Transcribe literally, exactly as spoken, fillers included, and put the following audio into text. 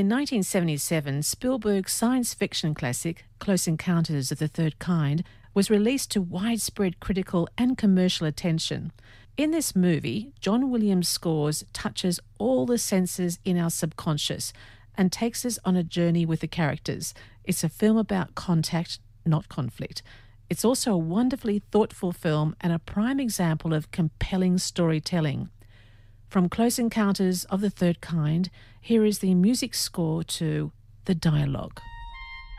In nineteen seventy-seven, Spielberg's science fiction classic, Close Encounters of the Third Kind, was released to widespread critical and commercial attention. In this movie, John Williams' scores touches all the senses in our subconscious and takes us on a journey with the characters. It's a film about contact, not conflict. It's also a wonderfully thoughtful film and a prime example of compelling storytelling. From Close Encounters of the Third Kind, here is the music score to The Dialogue.